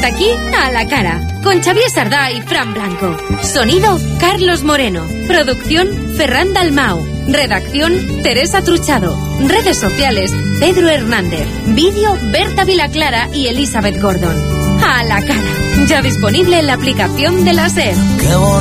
aquí A la Cara, con Xavier Sardá y Fran Blanco. Sonido, Carlos Moreno. Producción, Ferran Dalmau. Redacción, Teresa Truchado. Redes sociales, Pedro Hernández. Vídeo, Berta Vilaclara y Elizabeth Gordon. A la Cara, ya disponible en la aplicación de la SER.